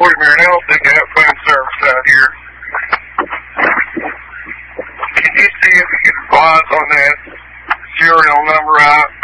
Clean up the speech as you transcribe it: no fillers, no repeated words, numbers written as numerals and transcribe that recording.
Fort Marinelle said they have phone service out here. Can you see if you can advise on that serial number out?